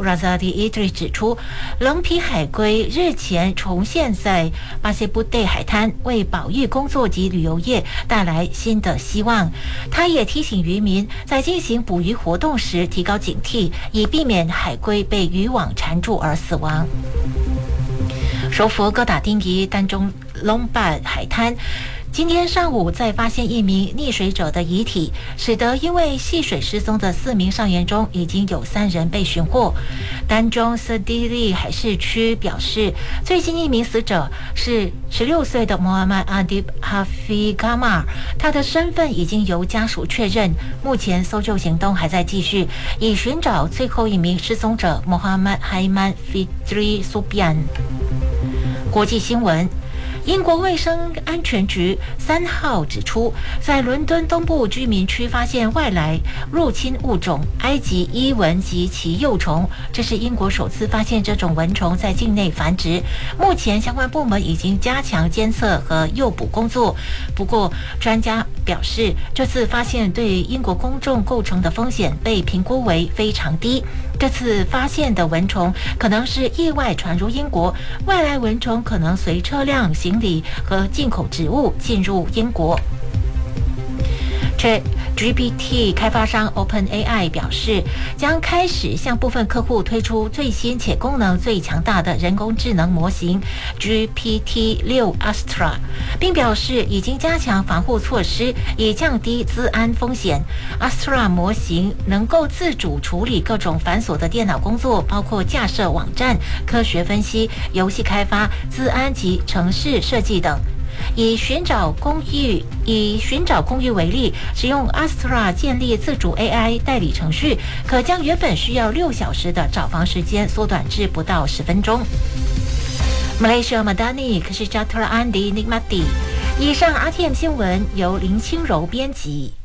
Razadi Idris 指出，棱皮海龟日前重现在巴西布袋海滩，为保育工作及旅游业带来新的希望。他也提醒渔民在进行捕鱼活动时提高警惕，以避免海龟被渔网缠住而死亡。首府哥打丁尼丹中隆巴海滩今天上午再发现一名溺水者的遗体，使得因为戏水失踪的4名少年中已经有3人被寻获。丹中斯蒂利海事区表示，最近一名死者是16岁的 Muhammad Adib Hafiz Kamar， 他的身份已经由家属确认，目前搜救行动还在继续，以寻找最后一名失踪者 Muhammad Haiman Fitri Subian。国际新闻，英国卫生安全局3号指出，在伦敦东部居民区发现外来入侵物种埃及伊蚊及其幼虫，这是英国首次发现这种蚊虫在境内繁殖。目前相关部门已经加强监测和诱捕工作。不过，专家表示，这次发现对英国公众构成的风险被评估为非常低。这次发现的蚊虫可能是意外传入英国，外来蚊虫可能随车辆、行李和进口植物进入英国。GPT 开发商 OpenAI 表示，将开始向部分客户推出最新且功能最强大的人工智能模型 GPT-6 Astra， 并表示已经加强防护措施，以降低资安风险。Astra 模型能够自主处理各种繁琐的电脑工作，包括架设网站、科学分析、游戏开发、资安及程式设计等。以寻找公寓为例，使用 Astra 建立自主 AI 代理程序，可将原本需要6小时的找房时间缩短至不到10分钟。Malaysia Madani Kesejahteraan di Nikmati。以上 RTM 新闻由林清柔编辑。